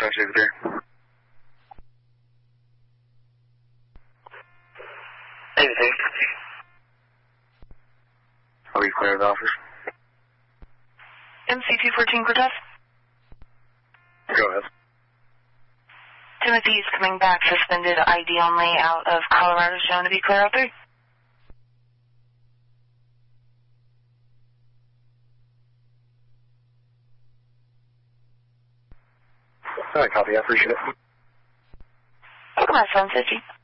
Secretary. Anything. Are we clear of the office? MC-214 Cortez. Go ahead. Timothy's coming back suspended, ID only, out of Colorado, shown to be clear out there. All right, copy. I appreciate it. Come on, 750.